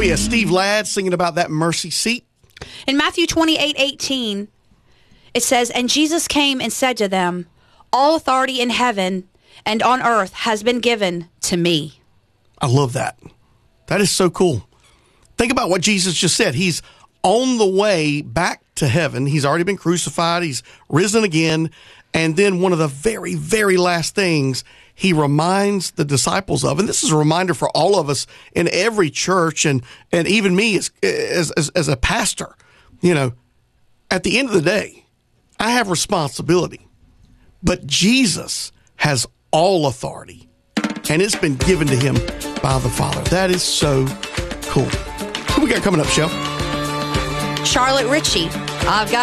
we have Steve Ladd singing about that mercy seat. In Matthew 28:18, it says, "And Jesus came and said to them, all authority in heaven and on earth has been given to me." I love that. That is so cool. Think about what Jesus just said. He's on the way back to heaven. He's already been crucified. He's risen again. And then one of the very, very last things he reminds the disciples of, and this is a reminder for all of us in every church and even me as a pastor, at the end of the day, I have responsibility, but Jesus has all authority and it's been given to him by the Father. That is so cool. Who we got coming up, Shel? Charlotte Ritchie, I've got